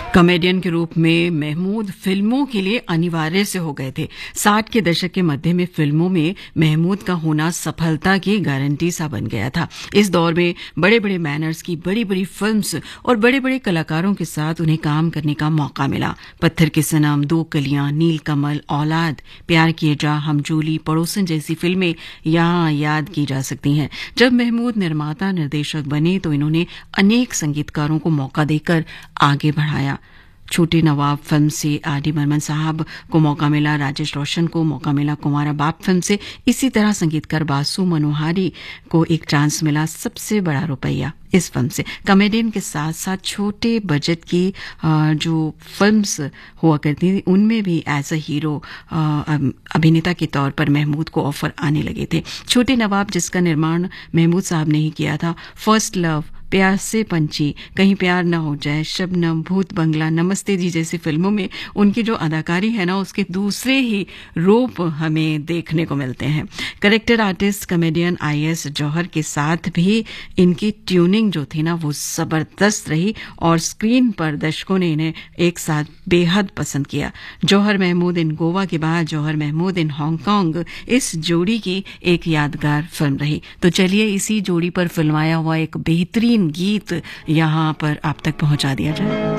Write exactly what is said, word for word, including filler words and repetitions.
Comedian के रूप में महमूद फिल्मों के लिए अनिवार्य से हो गए थे। साठ के दशक के मध्य में फिल्मों में महमूद का होना सफलता की गारंटी सा बन गया था। इस दौर में बड़े बड़े बैनर्स की बड़ी बड़ी फिल्म्स और बड़े बड़े कलाकारों के साथ उन्हें काम करने का मौका मिला। पत्थर के सनम, दो कलियां, नीलकमल, औलाद, प्यार किए जा, हमजोली, पड़ोसन जैसी फिल्में यहाँ याद की जा सकती हैं। जब महमूद निर्माता निर्देशक बने तो इन्होंने अनेक संगीतकारों को मौका देकर आगे बढ़ाया। छोटे नवाब फिल्म से आर डी बर्मन साहब को मौका मिला, राजेश रोशन को मौका मिला कुंवारा बाप फिल्म से। इसी तरह संगीतकार बासु मनोहारी को एक चांस मिला सबसे बड़ा रुपया इस फिल्म से। कॉमेडियन के साथ साथ छोटे बजट की जो फिल्म्स हुआ करती थी उनमें भी एज अ हीरो अभिनेता के तौर पर महमूद को ऑफर आने लगे थे। छोटे नवाब, जिसका निर्माण महमूद साहब ने ही किया था, फर्स्ट लव, प्यार से पंछी, कहीं प्यार न हो जाए, शबनम, भूत बंगला, नमस्ते जी जैसी फिल्मों में उनकी जो अदाकारी है ना, उसके दूसरे ही रूप हमें देखने को मिलते हैं। Character artist comedian I S जौहर के साथ भी इनकी ट्यूनिंग जो थी ना वो जबरदस्त रही और स्क्रीन पर दर्शकों ने इन्हें एक साथ बेहद पसंद किया। जौहर महमूद इन गोवा के बाद जौहर महमूद इन हांगकांग इस जोड़ी की एक यादगार फिल्म रही। तो चलिए इसी जोड़ी पर फिल्माया हुआ एक बेहतरीन गीत यहाँ पर आप तक पहुंचा दिया जाए।